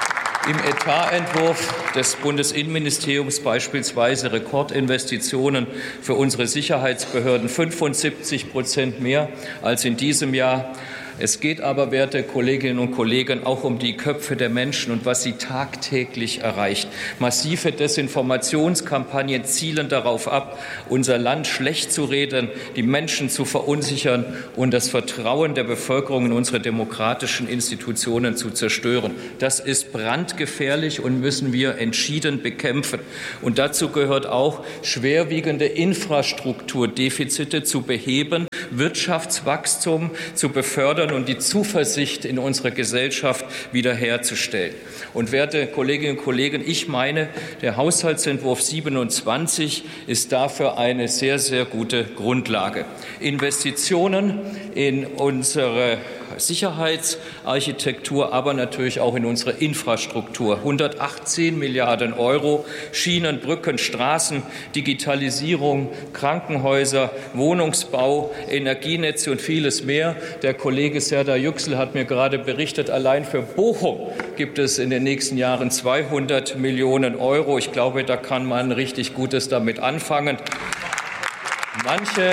im Etatentwurf des Bundesinnenministeriums beispielsweise Rekordinvestitionen für unsere Sicherheitsbehörden, 75% mehr als in diesem Jahr. Es geht aber, werte Kolleginnen und Kollegen, auch um die Köpfe der Menschen und was sie tagtäglich erreicht. Massive Desinformationskampagnen zielen darauf ab, unser Land schlecht zu reden, die Menschen zu verunsichern und das Vertrauen der Bevölkerung in unsere demokratischen Institutionen zu zerstören. Das ist brandgefährlich und müssen wir entschieden bekämpfen. Und dazu gehört auch, schwerwiegende Infrastrukturdefizite zu beheben, Wirtschaftswachstum zu befördern und die Zuversicht in unsere Gesellschaft wiederherzustellen. Und werte Kolleginnen und Kollegen, ich meine, der Haushaltsentwurf 27 ist dafür eine sehr, sehr gute Grundlage. Investitionen in unsere Sicherheitsarchitektur, aber natürlich auch in unsere Infrastruktur. 118 Milliarden Euro, Schienen, Brücken, Straßen, Digitalisierung, Krankenhäuser, Wohnungsbau, Energienetze und vieles mehr. Der Kollege Serdar Yüksel hat mir gerade berichtet, allein für Bochum gibt es in den nächsten Jahren 200 Millionen Euro. Ich glaube, da kann man richtig Gutes damit anfangen. Manche,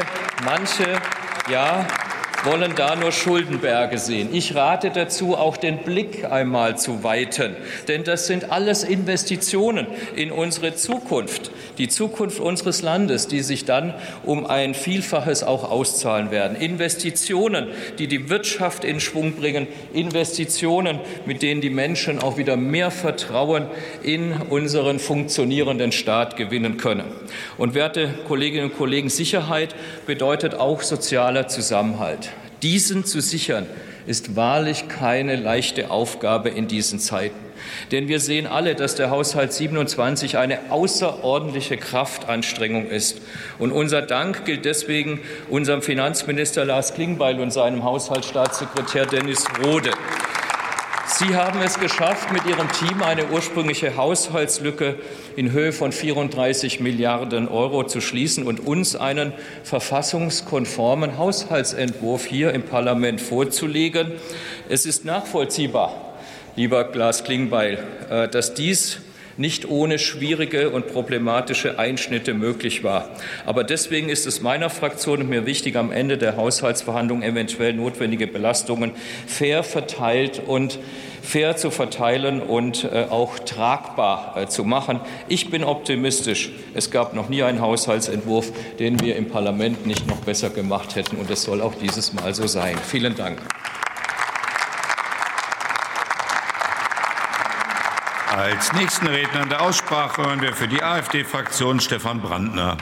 ja, wollen da nur Schuldenberge sehen. Ich rate dazu, auch den Blick einmal zu weiten, denn das sind alles Investitionen in unsere Zukunft, die Zukunft unseres Landes, die sich dann um ein Vielfaches auch auszahlen werden. Investitionen, die die Wirtschaft in Schwung bringen, Investitionen, mit denen die Menschen auch wieder mehr Vertrauen in unseren funktionierenden Staat gewinnen können. Und werte Kolleginnen und Kollegen, Sicherheit bedeutet auch sozialer Zusammenhalt. Diesen zu sichern, ist wahrlich keine leichte Aufgabe in diesen Zeiten. Denn wir sehen alle, dass der Haushalt 27 eine außerordentliche Kraftanstrengung ist. Und unser Dank gilt deswegen unserem Finanzminister Lars Klingbeil und seinem Haushaltsstaatssekretär Dennis Rohde. Sie haben es geschafft, mit Ihrem Team eine ursprüngliche Haushaltslücke in Höhe von 34 Milliarden Euro zu schließen und uns einen verfassungskonformen Haushaltsentwurf hier im Parlament vorzulegen. Es ist nachvollziehbar, lieber Lars Klingbeil, dass dies nicht ohne schwierige und problematische Einschnitte möglich war. Aber deswegen ist es meiner Fraktion und mir wichtig, am Ende der Haushaltsverhandlungen eventuell notwendige Belastungen fair verteilt und fair zu verteilen und auch tragbar zu machen. Ich bin optimistisch. Es gab noch nie einen Haushaltsentwurf, den wir im Parlament nicht noch besser gemacht hätten. Und es soll auch dieses Mal so sein. Vielen Dank. Als nächsten Redner in der Aussprache hören wir für die AfD-Fraktion Stefan Brandner.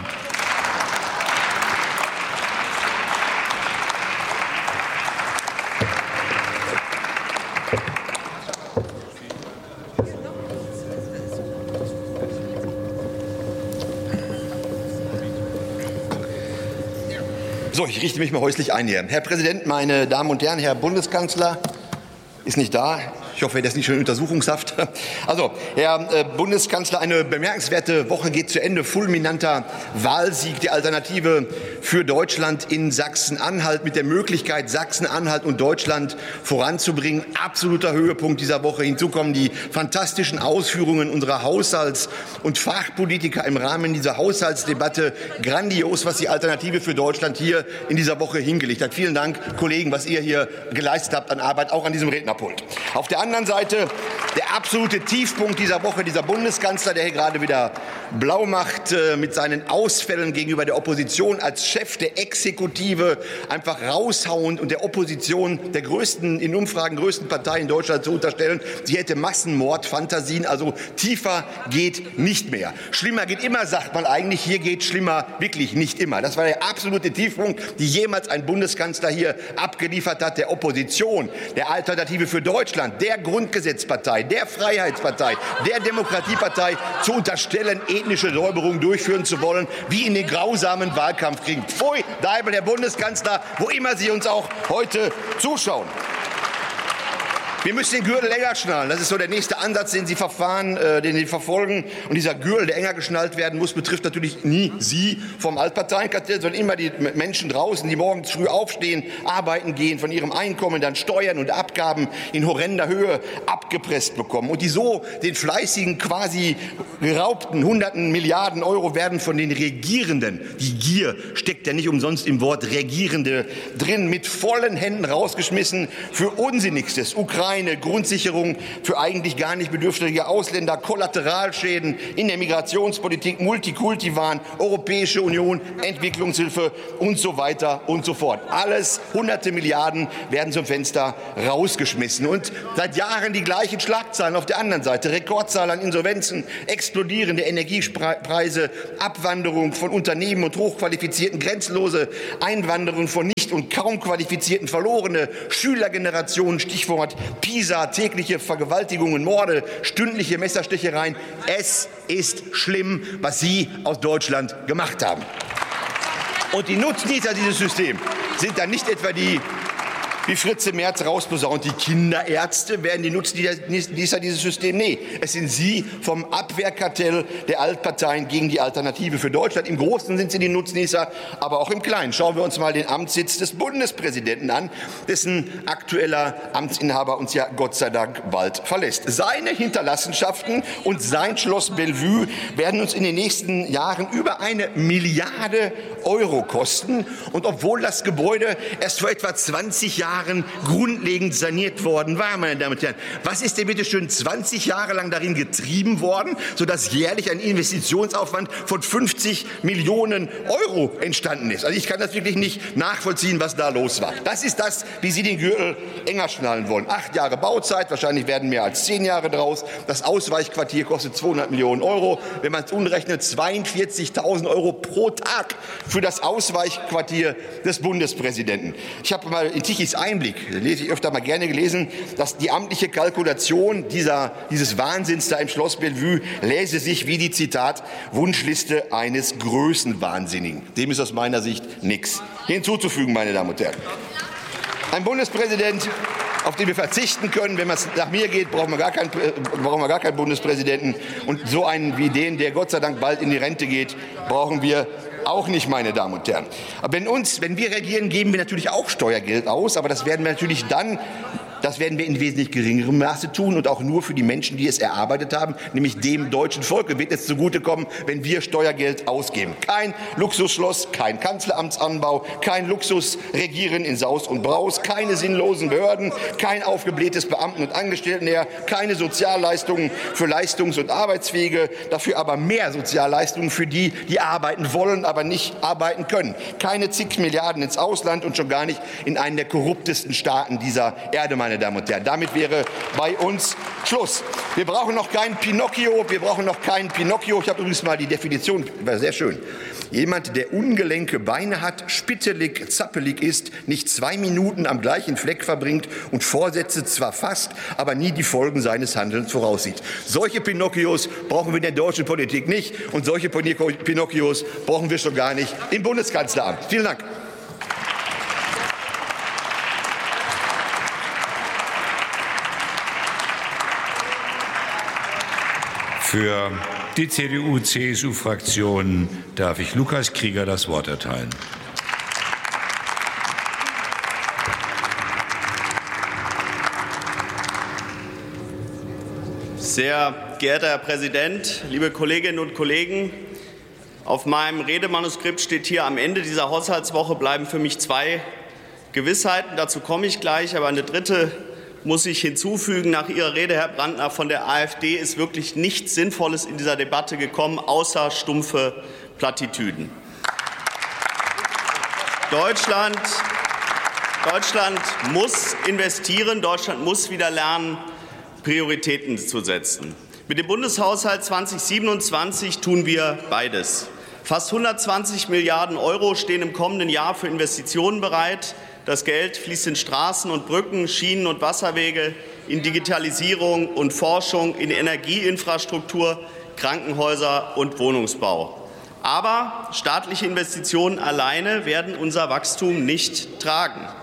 So, ich richte mich mal häuslich ein hier. Herr Präsident, meine Damen und Herren, Herr Bundeskanzler ist nicht da. Ich hoffe, er ist nicht schon in Untersuchungshaft. Also, Herr Bundeskanzler, eine bemerkenswerte Woche geht zu Ende. Fulminanter Wahlsieg der Alternative für Deutschland in Sachsen-Anhalt mit der Möglichkeit, Sachsen-Anhalt und Deutschland voranzubringen. Absoluter Höhepunkt dieser Woche. Hinzu kommen die fantastischen Ausführungen unserer Haushalts- und Fachpolitiker im Rahmen dieser Haushaltsdebatte. Grandios, was die Alternative für Deutschland hier in dieser Woche hingelegt hat. Vielen Dank, Kollegen, was ihr hier geleistet habt an Arbeit, auch an diesem Rednerpult. Auf der anderen Seite der absolute Tiefpunkt dieser Woche, dieser Bundeskanzler, der hier gerade wieder blau macht mit seinen Ausfällen gegenüber der Opposition als Chef der Exekutive, einfach raushauend und der Opposition, der größten, in Umfragen größten Partei in Deutschland zu unterstellen, sie hätte Massenmordfantasien. Also tiefer geht nicht mehr. Schlimmer geht immer, sagt man eigentlich. Hier geht schlimmer wirklich nicht immer. Das war der absolute Tiefpunkt, die jemals ein Bundeskanzler hier abgeliefert hat, der Opposition, der Alternative für Deutschland, der Grundgesetzpartei, der Freiheitspartei, der Demokratiepartei zu unterstellen, ethnische Säuberung durchführen zu wollen, wie in den grausamen Wahlkampfkriegen. Pfui, Deibel, Herr Bundeskanzler, wo immer Sie uns auch heute zuschauen. Wir müssen den Gürtel enger schnallen. Das ist so der nächste Ansatz, den Sie verfolgen. Und dieser Gürtel, der enger geschnallt werden muss, betrifft natürlich nie Sie vom Altparteienkartell, sondern immer die Menschen draußen, die morgens früh aufstehen, arbeiten gehen, von ihrem Einkommen dann Steuern und Abgaben in horrender Höhe abgepresst bekommen. Und die so den fleißigen, quasi geraubten Hunderten Milliarden Euro werden von den Regierenden, die Gier steckt ja nicht umsonst im Wort Regierende drin, mit vollen Händen rausgeschmissen für Unsinnigstes. Ukraine, Grundsicherung für eigentlich gar nicht bedürftige Ausländer, Kollateralschäden in der Migrationspolitik, Multikulti-Wahn, Europäische Union, Entwicklungshilfe und so weiter und so fort. Alles, hunderte Milliarden werden zum Fenster rausgeschmissen. Und seit Jahren die gleichen Schlagzeilen auf der anderen Seite. Rekordzahl an Insolvenzen, explodierende Energiepreise, Abwanderung von Unternehmen und hochqualifizierten, grenzenlose Einwanderung von nicht und kaum qualifizierten, verlorene Schülergenerationen, Stichwort Pisa, tägliche Vergewaltigungen, Morde, stündliche Messerstechereien. Es ist schlimm, was Sie aus Deutschland gemacht haben. Und die Nutznießer dieses Systems sind dann nicht etwa die, wie Fritze Merz rausposaunt, die Kinderärzte werden die Nutznießer dieses Systems. Nee, es sind Sie vom Abwehrkartell der Altparteien gegen die Alternative für Deutschland. Im Großen sind Sie die Nutznießer, aber auch im Kleinen. Schauen wir uns mal den Amtssitz des Bundespräsidenten an, dessen aktueller Amtsinhaber uns ja Gott sei Dank bald verlässt. Seine Hinterlassenschaften und sein Schloss Bellevue werden uns in den nächsten Jahren über 1 Milliarde Euro kosten. Und obwohl das Gebäude erst vor etwa 20 Jahren grundlegend saniert worden war, meine Damen und Herren. Was ist denn bitte schön 20 Jahre lang darin getrieben worden, sodass jährlich ein Investitionsaufwand von 50 Millionen Euro entstanden ist? Also ich kann das wirklich nicht nachvollziehen, was da los war. Das ist das, wie Sie den Gürtel enger schnallen wollen. 8 Jahre Bauzeit, wahrscheinlich werden mehr als 10 Jahre draus. Das Ausweichquartier kostet 200 Millionen Euro. Wenn man es umrechnet, 42.000 Euro pro Tag für das Ausweichquartier des Bundespräsidenten. Ich habe mal in Tichys Einblick, das lese ich öfter mal gerne gelesen, dass die amtliche Kalkulation dieses Wahnsinns da im Schloss Bellevue läse sich wie die, Zitat, Wunschliste eines Größenwahnsinnigen. Dem ist aus meiner Sicht nichts hinzuzufügen, meine Damen und Herren. Ein Bundespräsident, auf den wir verzichten können. Wenn es nach mir geht, brauchen wir gar keinen Bundespräsidenten. Und so einen wie den, der Gott sei Dank bald in die Rente geht, brauchen wir auch nicht, meine Damen und Herren. Aber wenn wir regieren, geben wir natürlich auch Steuergeld aus, aber das werden wir natürlich dann Das werden wir in wesentlich geringerem Maße tun und auch nur für die Menschen, die es erarbeitet haben, nämlich dem deutschen Volk wird es zugutekommen, wenn wir Steuergeld ausgeben. Kein Luxusschloss, kein Kanzleramtsanbau, kein Luxusregieren in Saus und Braus, keine sinnlosen Behörden, kein aufgeblähtes Beamten- und Angestelltenheer, keine Sozialleistungen für Leistungs- und Arbeitsfähige, dafür aber mehr Sozialleistungen für die, die arbeiten wollen, aber nicht arbeiten können. Keine zig Milliarden ins Ausland und schon gar nicht in einen der korruptesten Staaten dieser Erde, meine Damen und Herren. Damit wäre bei uns Schluss. Wir brauchen noch keinen Pinocchio. Ich habe übrigens mal die Definition, war sehr schön. Jemand, der ungelenke Beine hat, spittelig, zappelig ist, nicht 2 Minuten am gleichen Fleck verbringt und Vorsätze zwar fasst, aber nie die Folgen seines Handelns voraussieht. Solche Pinocchios brauchen wir in der deutschen Politik nicht und solche Pinocchios brauchen wir schon gar nicht im Bundeskanzleramt. Vielen Dank. Für die CDU-CSU-Fraktion darf ich Lukas Krieger das Wort erteilen. Sehr geehrter Herr Präsident, liebe Kolleginnen und Kollegen! Auf meinem Redemanuskript steht hier: Am Ende dieser Haushaltswoche bleiben für mich 2 Gewissheiten. Dazu komme ich gleich, aber eine dritte muss ich hinzufügen. Nach Ihrer Rede, Herr Brandner, von der AfD ist wirklich nichts Sinnvolles in dieser Debatte gekommen, außer stumpfe Plattitüden. Deutschland muss investieren. Deutschland muss wieder lernen, Prioritäten zu setzen. Mit dem Bundeshaushalt 2027 tun wir beides. Fast 120 Milliarden Euro stehen im kommenden Jahr für Investitionen bereit. Das Geld fließt in Straßen und Brücken, Schienen und Wasserwege, in Digitalisierung und Forschung, in Energieinfrastruktur, Krankenhäuser und Wohnungsbau. Aber staatliche Investitionen alleine werden unser Wachstum nicht tragen.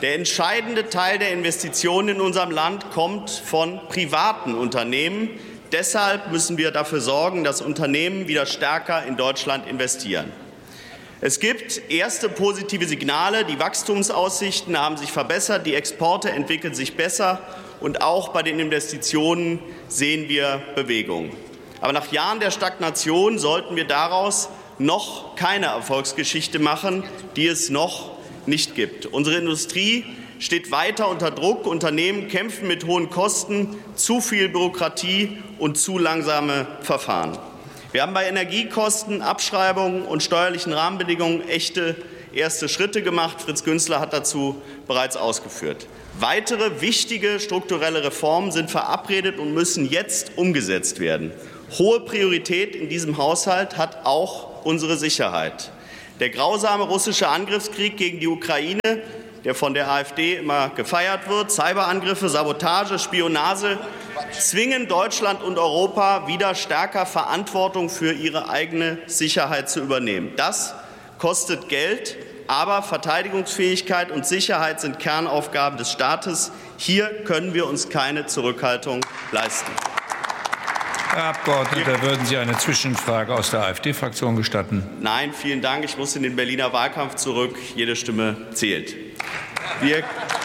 Der entscheidende Teil der Investitionen in unserem Land kommt von privaten Unternehmen. Deshalb müssen wir dafür sorgen, dass Unternehmen wieder stärker in Deutschland investieren. Es gibt erste positive Signale. Die Wachstumsaussichten haben sich verbessert, die Exporte entwickeln sich besser, und auch bei den Investitionen sehen wir Bewegung. Aber nach Jahren der Stagnation sollten wir daraus noch keine Erfolgsgeschichte machen, die es noch nicht gibt. Unsere Industrie steht weiter unter Druck. Unternehmen kämpfen mit hohen Kosten, zu viel Bürokratie und zu langsame Verfahren. Wir haben bei Energiekosten, Abschreibungen und steuerlichen Rahmenbedingungen echte erste Schritte gemacht. Fritz Günzler hat dazu bereits ausgeführt. Weitere wichtige strukturelle Reformen sind verabredet und müssen jetzt umgesetzt werden. Hohe Priorität in diesem Haushalt hat auch unsere Sicherheit. Der grausame russische Angriffskrieg gegen die Ukraine, der von der AfD immer gefeiert wird, Cyberangriffe, Sabotage, Spionage, zwingen Deutschland und Europa wieder stärker Verantwortung für ihre eigene Sicherheit zu übernehmen. Das kostet Geld, aber Verteidigungsfähigkeit und Sicherheit sind Kernaufgaben des Staates. Hier können wir uns keine Zurückhaltung leisten. Herr Abgeordneter, würden Sie eine Zwischenfrage aus der AfD-Fraktion gestatten? Nein, vielen Dank. Ich muss in den Berliner Wahlkampf zurück. Jede Stimme zählt. Wir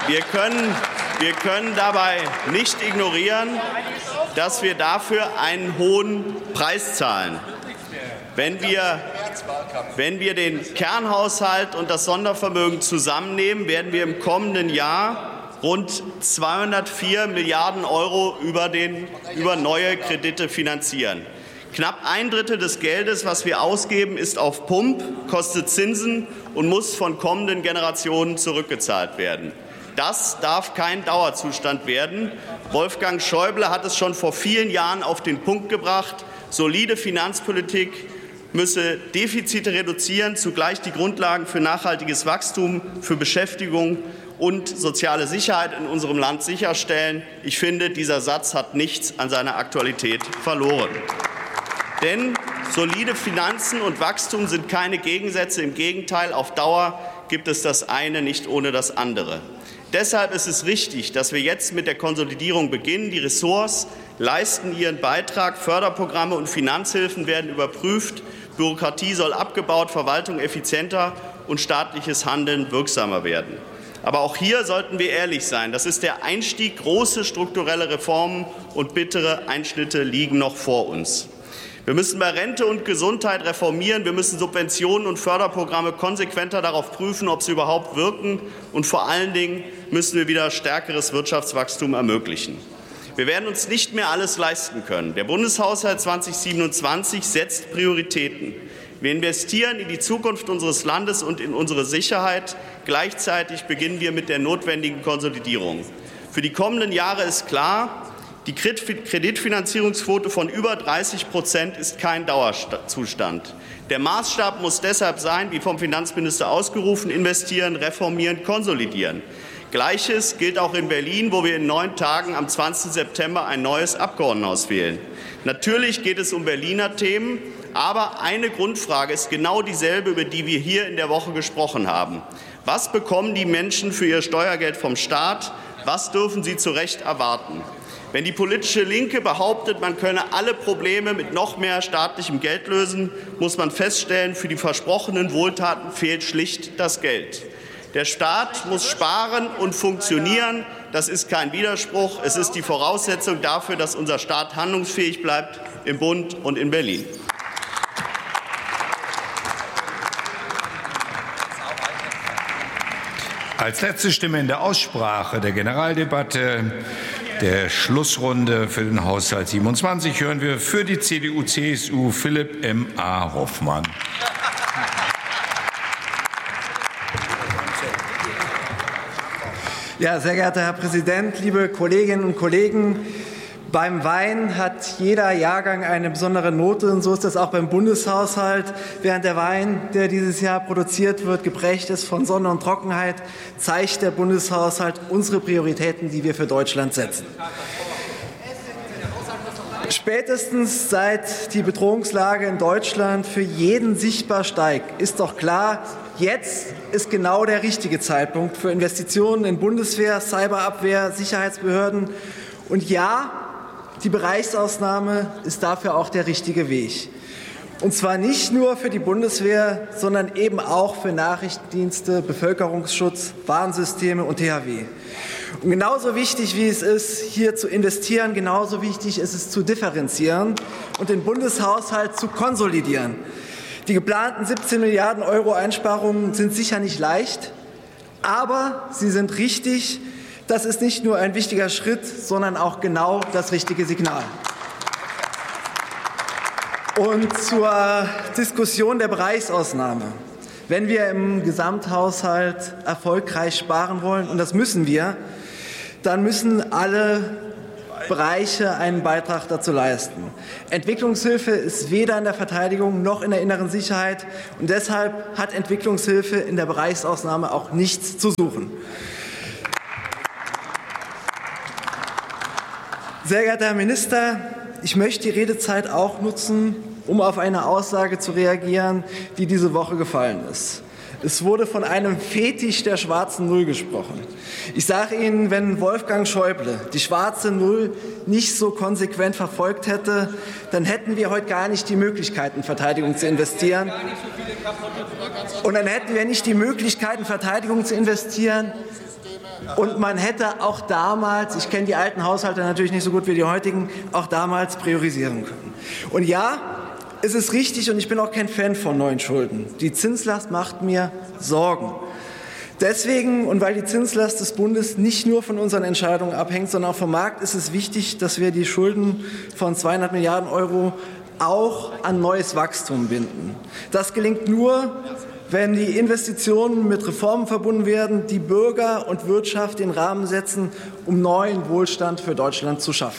können dabei nicht ignorieren, dass wir dafür einen hohen Preis zahlen. Wenn wir den Kernhaushalt und das Sondervermögen zusammennehmen, werden wir im kommenden Jahr rund 204 Milliarden € über neue Kredite finanzieren. Knapp ein Drittel des Geldes, was wir ausgeben, ist auf Pump, kostet Zinsen und muss von kommenden Generationen zurückgezahlt werden. Das darf kein Dauerzustand werden. Wolfgang Schäuble hat es schon vor vielen Jahren auf den Punkt gebracht. Solide Finanzpolitik müsse Defizite reduzieren, zugleich die Grundlagen für nachhaltiges Wachstum, für Beschäftigung und soziale Sicherheit in unserem Land sicherstellen. Ich finde, dieser Satz hat nichts an seiner Aktualität verloren. Denn solide Finanzen und Wachstum sind keine Gegensätze. Im Gegenteil, auf Dauer gibt es das eine nicht ohne das andere. Deshalb ist es richtig, dass wir jetzt mit der Konsolidierung beginnen. Die Ressorts leisten ihren Beitrag. Förderprogramme und Finanzhilfen werden überprüft. Bürokratie soll abgebaut, Verwaltung effizienter und staatliches Handeln wirksamer werden. Aber auch hier sollten wir ehrlich sein. Das ist der Einstieg. Große strukturelle Reformen und bittere Einschnitte liegen noch vor uns. Wir müssen bei Rente und Gesundheit reformieren. Wir müssen Subventionen und Förderprogramme konsequenter darauf prüfen, ob sie überhaupt wirken. Und vor allen Dingen müssen wir wieder stärkeres Wirtschaftswachstum ermöglichen. Wir werden uns nicht mehr alles leisten können. Der Bundeshaushalt 2027 setzt Prioritäten. Wir investieren in die Zukunft unseres Landes und in unsere Sicherheit. Gleichzeitig beginnen wir mit der notwendigen Konsolidierung. Für die kommenden Jahre ist klar, die Kreditfinanzierungsquote von über 30% ist kein Dauerzustand. Der Maßstab muss deshalb sein, wie vom Finanzminister ausgerufen, investieren, reformieren, konsolidieren. Gleiches gilt auch in Berlin, wo wir in 9 Tagen am 20. September ein neues Abgeordnetenhaus wählen. Natürlich geht es um Berliner Themen, aber eine Grundfrage ist genau dieselbe, über die wir hier in der Woche gesprochen haben. Was bekommen die Menschen für ihr Steuergeld vom Staat? Was dürfen sie zu Recht erwarten? Wenn die politische Linke behauptet, man könne alle Probleme mit noch mehr staatlichem Geld lösen, muss man feststellen, für die versprochenen Wohltaten fehlt schlicht das Geld. Der Staat muss sparen und funktionieren. Das ist kein Widerspruch. Es ist die Voraussetzung dafür, dass unser Staat handlungsfähig bleibt im Bund und in Berlin. Als letzte Stimme in der Aussprache der Generaldebatte der Schlussrunde für den Haushalt 27 hören wir für die CDU-CSU Philipp M.A. Hoffmann. Ja, sehr geehrter Herr Präsident, liebe Kolleginnen und Kollegen! Beim Wein hat jeder Jahrgang eine besondere Note, und so ist das auch beim Bundeshaushalt. Während der Wein, der dieses Jahr produziert wird, geprägt ist von Sonne und Trockenheit, zeigt der Bundeshaushalt unsere Prioritäten, die wir für Deutschland setzen. Spätestens seit die Bedrohungslage in Deutschland für jeden sichtbar steigt, ist doch klar, jetzt ist genau der richtige Zeitpunkt für Investitionen in Bundeswehr, Cyberabwehr, Sicherheitsbehörden. Und ja, die Bereichsausnahme ist dafür auch der richtige Weg. Und zwar nicht nur für die Bundeswehr, sondern eben auch für Nachrichtendienste, Bevölkerungsschutz, Warnsysteme und THW. Und genauso wichtig wie es ist, hier zu investieren, genauso wichtig ist es zu differenzieren und den Bundeshaushalt zu konsolidieren. Die geplanten 17 Milliarden Euro Einsparungen sind sicher nicht leicht, aber sie sind richtig. Das ist nicht nur ein wichtiger Schritt, sondern auch genau das richtige Signal. Und zur Diskussion der Bereichsausnahme. Wenn wir im Gesamthaushalt erfolgreich sparen wollen, und das müssen wir, dann müssen alle Bereiche einen Beitrag dazu leisten. Entwicklungshilfe ist weder in der Verteidigung noch in der inneren Sicherheit, und deshalb hat Entwicklungshilfe in der Bereichsausnahme auch nichts zu suchen. Sehr geehrter Herr Minister, ich möchte die Redezeit auch nutzen, um auf eine Aussage zu reagieren, die diese Woche gefallen ist. Es wurde von einem Fetisch der schwarzen Null gesprochen. Ich sage Ihnen, wenn Wolfgang Schäuble die schwarze Null nicht so konsequent verfolgt hätte, dann hätten wir heute gar nicht die Möglichkeit, in Verteidigung zu investieren. Und dann hätten wir nicht die Möglichkeit, in Verteidigung zu investieren. Und man hätte auch damals, ich kenne die alten Haushalte natürlich nicht so gut wie die heutigen, auch damals priorisieren können. Und ja, es ist richtig, und ich bin auch kein Fan von neuen Schulden. Die Zinslast macht mir Sorgen. Deswegen, und weil die Zinslast des Bundes nicht nur von unseren Entscheidungen abhängt, sondern auch vom Markt, ist es wichtig, dass wir die Schulden von 200 Milliarden Euro auch an neues Wachstum binden. Das gelingt nur, wenn die Investitionen mit Reformen verbunden werden, die Bürger und Wirtschaft den Rahmen setzen, um neuen Wohlstand für Deutschland zu schaffen.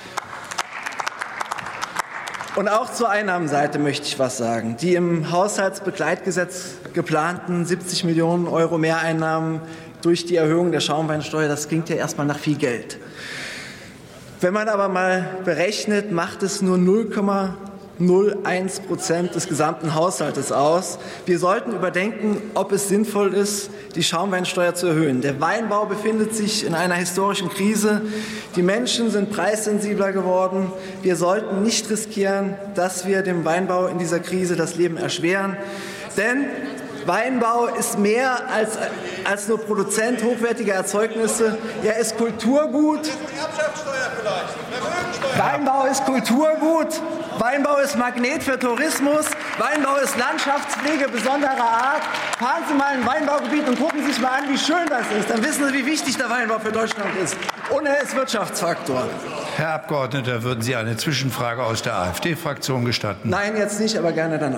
Und auch zur Einnahmenseite möchte ich was sagen. Die im Haushaltsbegleitgesetz geplanten 70 Millionen Euro Mehreinnahmen durch die Erhöhung der Schaumweinsteuer, das klingt ja erstmal nach viel Geld. Wenn man aber mal berechnet, macht es nur 0,01% des gesamten Haushaltes aus. Wir sollten überdenken, ob es sinnvoll ist, die Schaumweinsteuer zu erhöhen. Der Weinbau befindet sich in einer historischen Krise. Die Menschen sind preissensibler geworden. Wir sollten nicht riskieren, dass wir dem Weinbau in dieser Krise das Leben erschweren. Denn Weinbau ist mehr als nur Produzent hochwertiger Erzeugnisse. Er ist Kulturgut. Weinbau ist Kulturgut. Weinbau ist Magnet für Tourismus. Weinbau ist Landschaftspflege besonderer Art. Fahren Sie mal in ein Weinbaugebiet und gucken Sie sich mal an, wie schön das ist. Dann wissen Sie, wie wichtig der Weinbau für Deutschland ist. Und er ist Wirtschaftsfaktor. Herr Abgeordneter, würden Sie eine Zwischenfrage aus der AfD-Fraktion gestatten? Nein, jetzt nicht, aber gerne danach.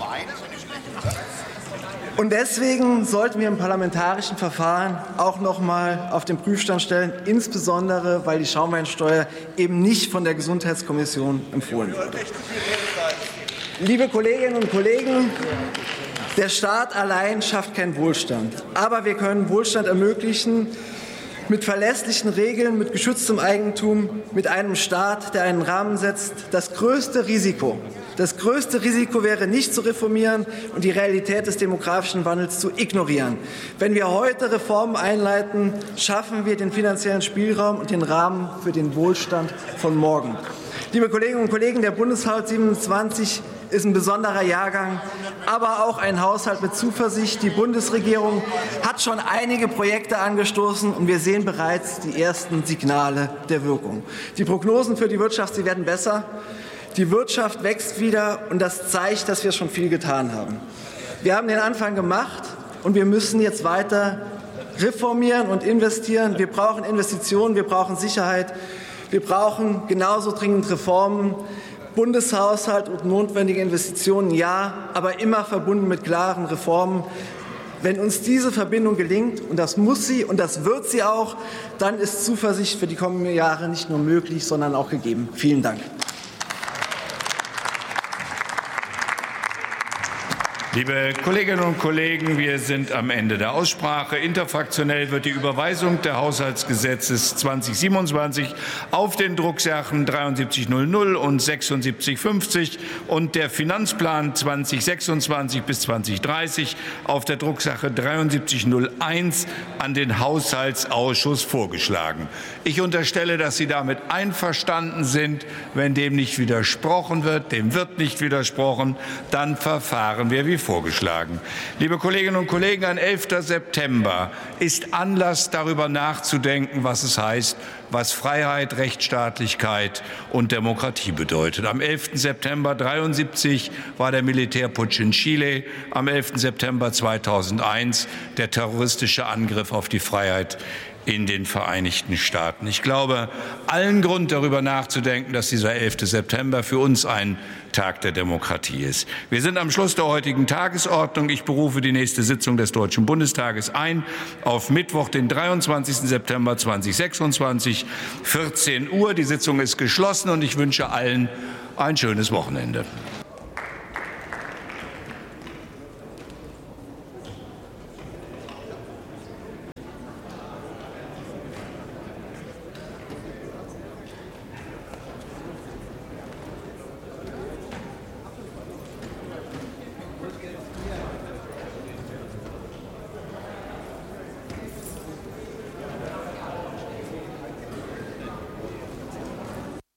Und deswegen sollten wir im parlamentarischen Verfahren auch noch mal auf den Prüfstand stellen, insbesondere weil die Schaumweinsteuer eben nicht von der Gesundheitskommission empfohlen wurde. Liebe Kolleginnen und Kollegen, der Staat allein schafft keinen Wohlstand. Aber wir können Wohlstand ermöglichen mit verlässlichen Regeln, mit geschütztem Eigentum, mit einem Staat, der einen Rahmen setzt. Das größte Risiko wäre, nicht zu reformieren und die Realität des demografischen Wandels zu ignorieren. Wenn wir heute Reformen einleiten, schaffen wir den finanziellen Spielraum und den Rahmen für den Wohlstand von morgen. Liebe Kolleginnen und Kollegen, der Bundeshaushalt 27 ist ein besonderer Jahrgang, aber auch ein Haushalt mit Zuversicht. Die Bundesregierung hat schon einige Projekte angestoßen, und wir sehen bereits die ersten Signale der Wirkung. Die Prognosen für die Wirtschaft, sie werden besser. Die Wirtschaft wächst wieder, und das zeigt, dass wir schon viel getan haben. Wir haben den Anfang gemacht, und wir müssen jetzt weiter reformieren und investieren. Wir brauchen Investitionen, wir brauchen Sicherheit, wir brauchen genauso dringend Reformen. Bundeshaushalt und notwendige Investitionen, ja, aber immer verbunden mit klaren Reformen. Wenn uns diese Verbindung gelingt, und das muss sie und das wird sie auch, dann ist Zuversicht für die kommenden Jahre nicht nur möglich, sondern auch gegeben. Vielen Dank. Liebe Kolleginnen und Kollegen, wir sind am Ende der Aussprache. Interfraktionell wird die Überweisung der Haushaltsgesetzes 2027 auf den Drucksachen 7300 und 7650 und der Finanzplan 2026 bis 2030 auf der Drucksache 7301 an den Haushaltsausschuss vorgeschlagen. Ich unterstelle, dass Sie damit einverstanden sind. Wenn dem nicht widersprochen wird, dem wird nicht widersprochen, dann verfahren wir wie vorgeschlagen. Liebe Kolleginnen und Kollegen, ein 11. September ist Anlass, darüber nachzudenken, was es heißt, was Freiheit, Rechtsstaatlichkeit und Demokratie bedeutet. Am 11. September 1973 war der Militärputsch in Chile, am 11. September 2001 der terroristische Angriff auf die Freiheit in den Vereinigten Staaten. Ich glaube, allen Grund, darüber nachzudenken, dass dieser 11. September für uns ein Tag der Demokratie ist. Wir sind am Schluss der heutigen Tagesordnung. Ich berufe die nächste Sitzung des Deutschen Bundestages ein auf Mittwoch, den 23. September 2026, 14 Uhr. Die Sitzung ist geschlossen und ich wünsche allen ein schönes Wochenende.